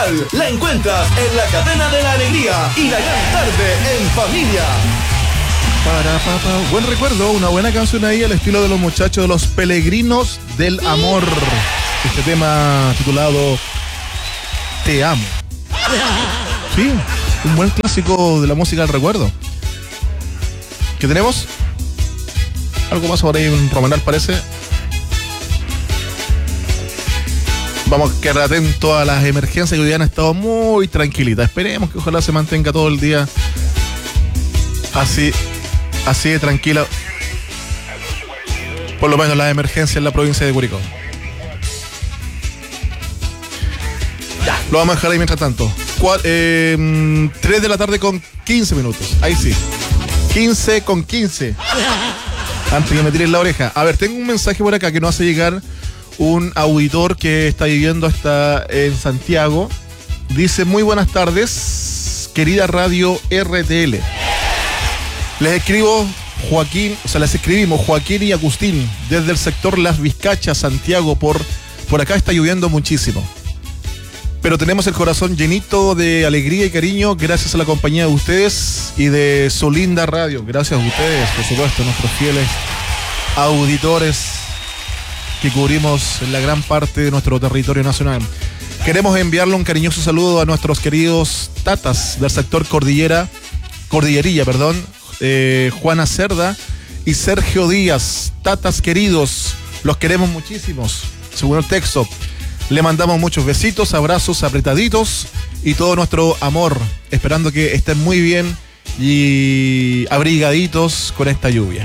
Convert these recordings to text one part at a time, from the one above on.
Tropical la encuentras en la Cadena de la Alegría y la gran tarde en familia. Buen recuerdo, una buena canción ahí al estilo de los muchachos de los Peregrinos del Amor. Este tema titulado Te Amo. Sí, un buen clásico de la música del recuerdo. ¿Qué tenemos? Algo más por ahí, un Romanal parece. Vamos a quedar atentos a las emergencias que hoy han estado muy tranquilitas. Esperemos que ojalá se mantenga todo el día así de tranquila. Por lo menos las emergencias en la provincia de Curicó. Ya, lo vamos a dejar ahí mientras tanto. 3 de la tarde con 15 minutos. Ahí sí. 15 con 15. Antes que me tiren la oreja. A ver, tengo un mensaje por acá que nos hace llegar un auditor que está viviendo hasta en Santiago. Dice: muy buenas tardes, querida radio RTL. Les escribimos Joaquín y Agustín desde el sector Las Vizcachas, Santiago. Por acá está lloviendo muchísimo, pero tenemos el corazón llenito de alegría y cariño gracias a la compañía de ustedes y de su linda radio. Gracias a ustedes, por supuesto, nuestros fieles auditores que cubrimos la gran parte de nuestro territorio nacional. Queremos enviarle un cariñoso saludo a nuestros queridos tatas del sector Cordillerilla, Juana Cerda y Sergio Díaz. Tatas queridos, los queremos muchísimos. Según el texto, le mandamos muchos besitos, abrazos apretaditos y todo nuestro amor, esperando que estén muy bien y abrigaditos con esta lluvia.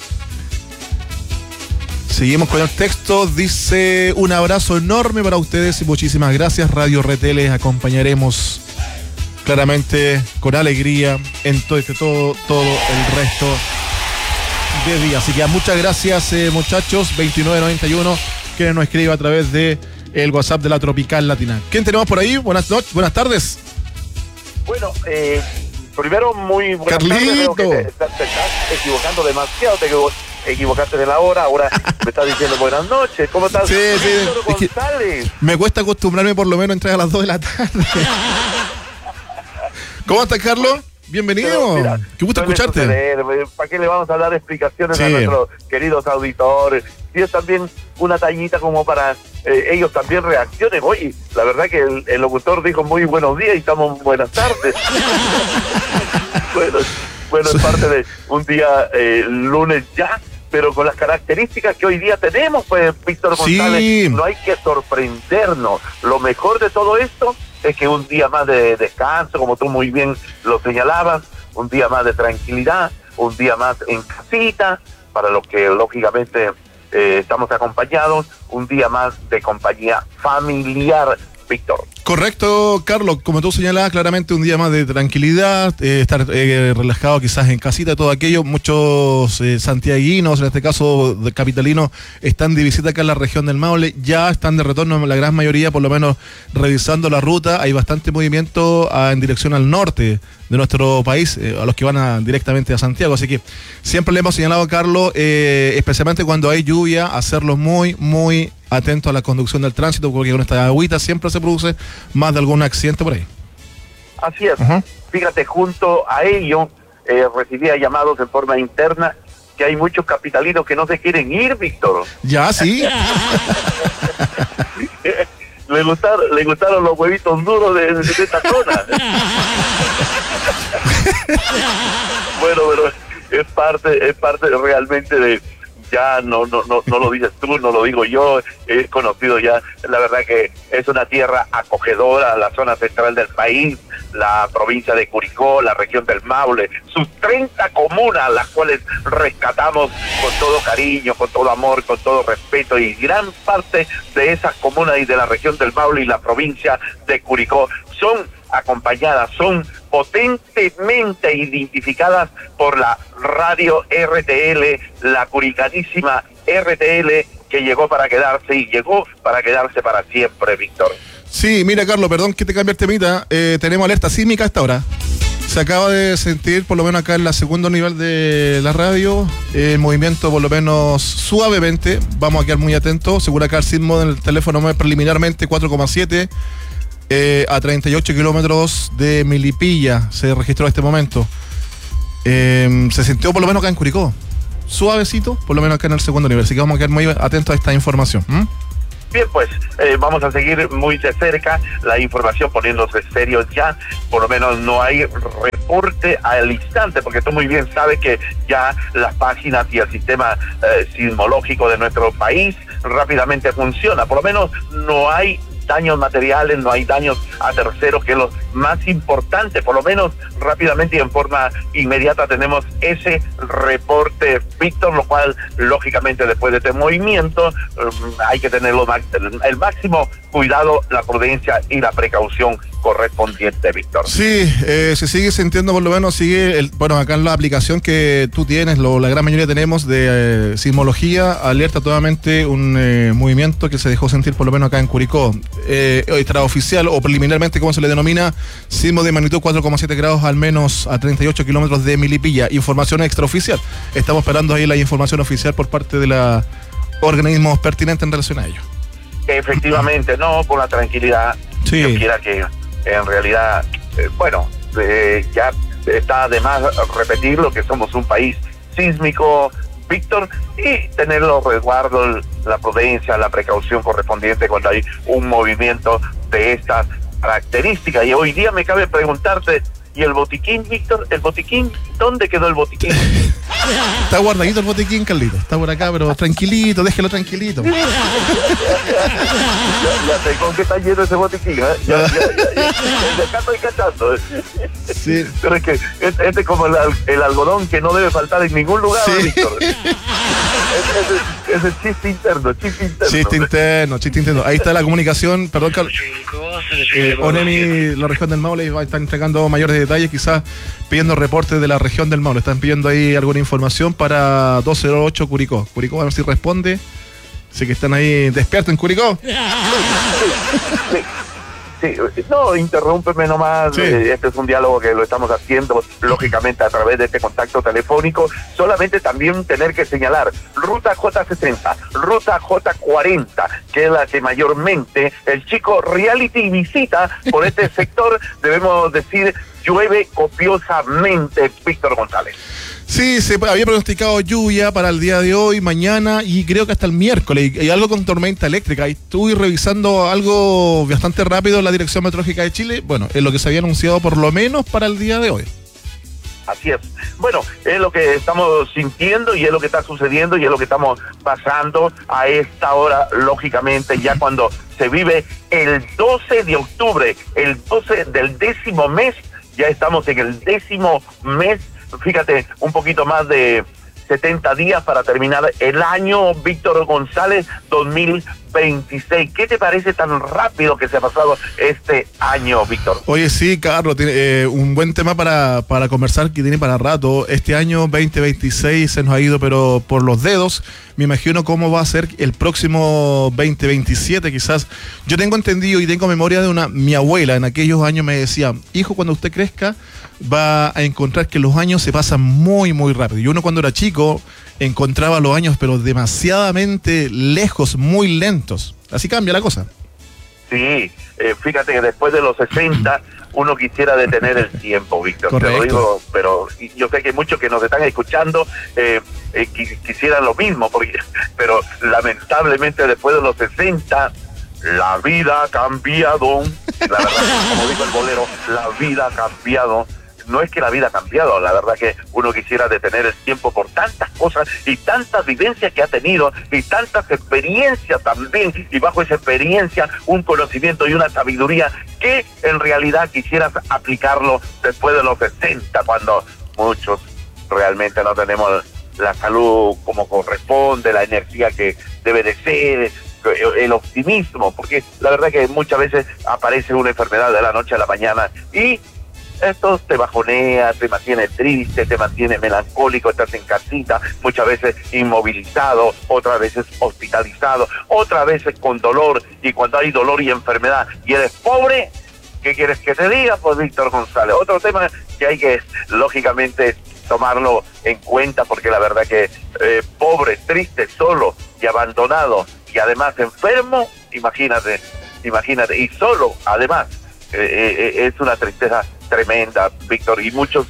Seguimos con el texto. Dice: un abrazo enorme para ustedes y muchísimas gracias. Radio RT les acompañaremos claramente con alegría en todo el resto de días. Así que muchas gracias, muchachos. 2991, que nos escriba a través de el WhatsApp de la Tropical Latina. ¿Quién tenemos por ahí? Buenas tardes. Bueno, primero muy buenas Carlito. tardes. Creo que te estás equivocando demasiado, equivocaste de la hora, ahora me estás diciendo buenas noches. ¿Cómo estás? Sí. González. Me cuesta acostumbrarme por lo menos a entrar a las 2 de la tarde. ¿Cómo estás, Carlos? Bienvenido. Mira, qué gusto escucharte. ¿Para qué le vamos a dar explicaciones Sí. a nuestros queridos auditores? Y es también una tallita como para ellos también reaccionen. Oye, la verdad que el locutor dijo muy buenos días y estamos buenas tardes. bueno, es parte de un día lunes ya, pero con las características que hoy día tenemos, pues, Víctor González, Sí. no hay que sorprendernos. Lo mejor de todo esto es que un día más de descanso, como tú muy bien lo señalabas, un día más de tranquilidad, un día más en casita, para los que lógicamente estamos acompañados, un día más de compañía familiar, Víctor. Correcto, Carlos, como tú señalabas, claramente un día más de tranquilidad, estar relajado quizás en casita, todo aquello. Muchos santiaguinos, en este caso capitalinos, están de visita acá en la región del Maule, ya están de retorno, la gran mayoría por lo menos revisando la ruta. Hay bastante movimiento en dirección al norte de nuestro país, a los que van directamente a Santiago, así que siempre le hemos señalado a Carlos, especialmente cuando hay lluvia, hacerlo muy atento a la conducción del tránsito, porque con esta agüita siempre se produce más de algún accidente por ahí. Así es. Fíjate, junto a ello recibía llamados en forma interna que hay muchos capitalinos que no se quieren ir, Víctor. Ya, sí. Le gustaron los huevitos duros de esta zona. Bueno, pero es parte realmente de... Ya no lo dices tú, no lo digo yo, es conocido ya. La verdad que es una tierra acogedora, la zona central del país, la provincia de Curicó, la región del Maule, sus 30 comunas, las cuales rescatamos con todo cariño, con todo amor, con todo respeto, y gran parte de esas comunas y de la región del Maule y la provincia de Curicó son acompañadas, son potentemente identificadas por la radio RTL, la curicanísima RTL, que llegó para quedarse y llegó para quedarse para siempre, Víctor. Sí, mira, Carlos, perdón que te cambie el temita, tenemos alerta sísmica a esta hora. Se acaba de sentir, por lo menos acá en la segundo nivel de la radio, el movimiento por lo menos suavemente. Vamos a quedar muy atentos. Según acá el sismo en el teléfono preliminarmente 4,7. A 38 kilómetros de Melipilla se registró este momento. Se sintió por lo menos acá en Curicó. Suavecito, por lo menos acá en el segundo nivel. Así que vamos a quedar muy atentos a esta información. Bien, pues vamos a seguir muy de cerca la información, poniéndose serios ya. Por lo menos no hay reporte al instante, porque tú muy bien sabes que ya las páginas y el sistema sismológico de nuestro país rápidamente funciona. Por lo menos no hay daños materiales, no hay daños a terceros, que es lo más importante. Por lo menos rápidamente y en forma inmediata tenemos ese reporte, Víctor, lo cual lógicamente después de este movimiento hay que tener el máximo cuidado, la prudencia y la precaución correspondiente, Víctor. Sí, se sigue sintiendo, por lo menos sigue, bueno, acá en la aplicación que tú tienes, la gran mayoría tenemos de sismología, alerta nuevamente un movimiento que se dejó sentir por lo menos acá en Curicó. Extraoficial o preliminarmente, como se le denomina, sismo de magnitud 4,7 grados al menos a 38 kilómetros de Melipilla. Información extraoficial. Estamos esperando ahí la información oficial por parte de los organismos pertinentes en relación a ello. Efectivamente, no, por la tranquilidad. Sí. Yo quiera que en realidad, ya está de más repetir lo que somos un país sísmico, Víctor, y tener los resguardos, la prudencia, la precaución correspondiente cuando hay un movimiento de estas características. Y hoy día me cabe preguntarte, ¿y el botiquín, Víctor? ¿El botiquín? ¿Dónde quedó el botiquín? Está guardadito el botiquín, Carlito. Está por acá, pero tranquilito, déjelo tranquilito. Ya sé con qué está lleno ese botiquín, ¿eh? Ya estoy cachando. Sí. Pero es que este es como el algodón que no debe faltar en ningún lugar, sí. Víctor. Ese chiste interno. Chiste interno. Ahí está la comunicación, perdón, Carlos. ONEMI, la región del Maule, va a estar entregando mayores detalles, quizás pidiendo reportes de la región del Maule. Están pidiendo ahí alguna información para 208 Curicó. Curicó, a ver si responde. Así que están ahí despiertos en Curicó. Sí, no, interrúmpeme nomás. Sí. Este es un diálogo que lo estamos haciendo, lógicamente, a través de este contacto telefónico. Solamente también tener que señalar ruta J60, ruta J40, que es la que mayormente el chico reality visita por este sector. Debemos decir, llueve copiosamente, Víctor González. Sí, se había pronosticado lluvia para el día de hoy, mañana y creo que hasta el miércoles. Y algo con tormenta eléctrica. Y estuve revisando algo bastante rápido en la Dirección Meteorológica de Chile. Bueno, es lo que se había anunciado por lo menos para el día de hoy. Así es. Bueno, es lo que estamos sintiendo y es lo que está sucediendo y es lo que estamos pasando a esta hora, lógicamente, ya cuando se vive el 12 de octubre, el 12 del 10º mes, ya estamos en el 10º mes. Fíjate, un poquito más de 70 días para terminar el año, Víctor González, 2026. ¿Qué te parece tan rápido que se ha pasado este año, Víctor? Oye, sí, Carlos, tiene un buen tema para conversar que tiene para rato. Este año 2026 se nos ha ido, pero por los dedos. Me imagino cómo va a ser el próximo 2027, quizás. Yo tengo entendido y tengo memoria de mi abuela en aquellos años me decía, hijo, cuando usted crezca va a encontrar que los años se pasan muy, muy rápido. Y uno cuando era chico encontraba los años, pero demasiadamente lejos, muy lentos. Así cambia la cosa. Sí, fíjate que después de los 60 uno quisiera detener el tiempo, Víctor. Correcto. Te lo digo, pero yo sé que hay muchos que nos están escuchando quisieran lo mismo, pero lamentablemente después de los 60 la vida ha cambiado. La verdad, como dijo el bolero, la vida ha cambiado. No es que la vida ha cambiado, la verdad que uno quisiera detener el tiempo por tantas cosas y tantas vivencias que ha tenido y tantas experiencias también, y bajo esa experiencia un conocimiento y una sabiduría que en realidad quisieras aplicarlo después de los 60, cuando muchos realmente no tenemos la salud como corresponde, la energía que debe de ser, el optimismo, porque la verdad que muchas veces aparece una enfermedad de la noche a la mañana y esto te bajonea, te mantiene triste, te mantiene melancólico, estás en casita, muchas veces inmovilizado, otras veces hospitalizado, otras veces con dolor, y cuando hay dolor y enfermedad y eres pobre, ¿qué quieres que te diga? Pues Víctor González, otro tema que hay que lógicamente tomarlo en cuenta, porque la verdad que pobre, triste, solo y abandonado y además enfermo, imagínate, y solo además es una tristeza tremenda, Víctor, y muchos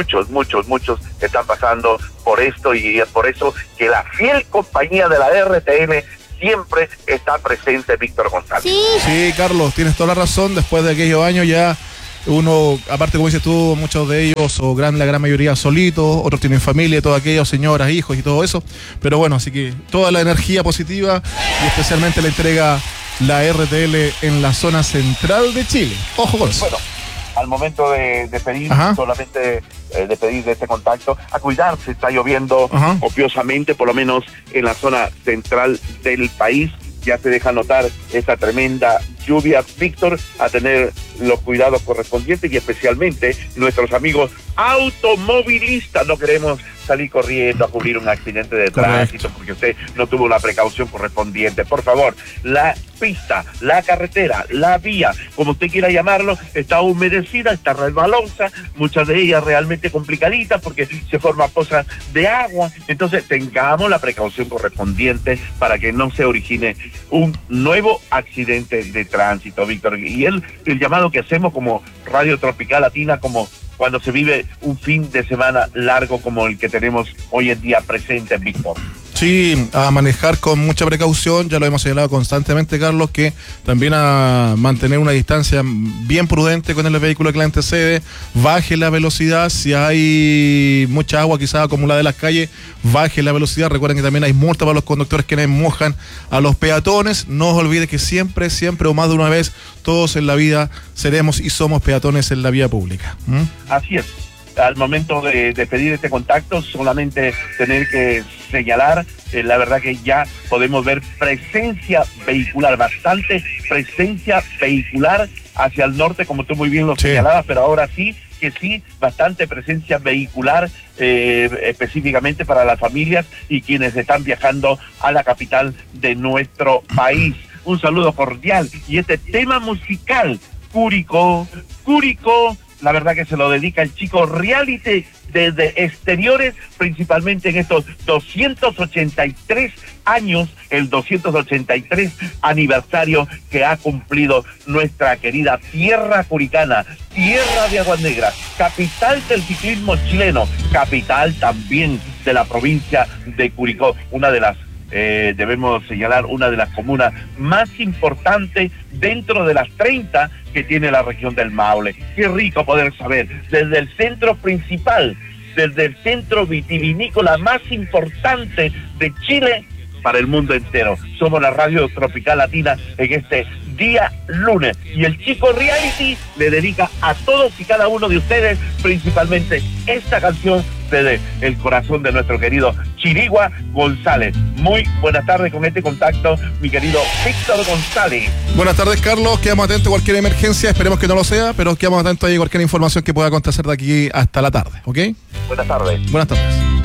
están pasando por esto, y es por eso que la fiel compañía de la RTN siempre está presente, Víctor González. Sí, Carlos, tienes toda la razón. Después de aquellos años ya uno, aparte como dices tú, muchos de ellos, o la gran mayoría solitos, otros tienen familia, todos aquellos, señoras, hijos y todo eso. Pero bueno, así que toda la energía positiva, y especialmente la entrega la RTL en la zona central de Chile. Ojo con eso. Bueno, al momento de pedir, solamente de pedir de este contacto, a cuidarse, está lloviendo copiosamente, por lo menos en la zona central del país. Ya se deja notar esa tremenda lluvia, Víctor, a tener los cuidados correspondientes, y especialmente nuestros amigos automovilistas. No queremos salir corriendo a cubrir un accidente de tránsito porque usted no tuvo la precaución correspondiente. Por favor, la pista, la carretera, la vía, como usted quiera llamarlo, está humedecida, está resbalosa, muchas de ellas realmente complicaditas porque se forman pozas de agua. Entonces tengamos la precaución correspondiente para que no se origine un nuevo accidente de tránsito, Víctor. Y el llamado que hacemos como Radio Tropical Latina, como cuando se vive un fin de semana largo como el que tenemos hoy en día presente, Víctor. Sí, a manejar con mucha precaución, ya lo hemos señalado constantemente, Carlos, que también a mantener una distancia bien prudente con el vehículo que la antecede, baje la velocidad, si hay mucha agua quizás acumulada en las calles, baje la velocidad. Recuerden que también hay multa para los conductores quienes mojan a los peatones. No se olvide que siempre o más de una vez, todos en la vida seremos y somos peatones en la vía pública. Así es. Al momento de pedir este contacto, solamente tener que señalar, la verdad que ya podemos ver presencia vehicular, bastante presencia vehicular hacia el norte, como tú muy bien lo señalabas, pero ahora sí, bastante presencia vehicular, específicamente para las familias y quienes están viajando a la capital de nuestro país. Un saludo cordial, y este tema musical, Curicó, la verdad que se lo dedica el chico reality desde exteriores, principalmente en estos 283 años, el 283 aniversario que ha cumplido nuestra querida tierra curicana, tierra de Aguas Negras, capital del ciclismo chileno, capital también de la provincia de Curicó, una de las debemos señalar, una de las comunas más importantes dentro de las 30 que tiene la región del Maule. Qué rico poder saber, desde el centro principal, desde el centro vitivinícola más importante de Chile para el mundo entero. Somos la Radio Tropical Latina en este día lunes, y el chico reality le dedica a todos y cada uno de ustedes principalmente esta canción desde el corazón de nuestro querido Chirigua González. Muy buenas tardes con este contacto, mi querido Víctor González. Buenas tardes, Carlos. Quedamos atentos a cualquier emergencia, esperemos que no lo sea, pero quedamos atentos a cualquier información que pueda acontecer de aquí hasta la tarde, ¿ok? Buenas tardes. Buenas tardes.